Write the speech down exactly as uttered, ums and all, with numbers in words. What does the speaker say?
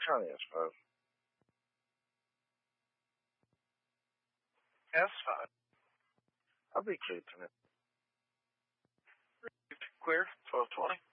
County S five. S five. I'll be clear tonight. Clear, twelve twenty.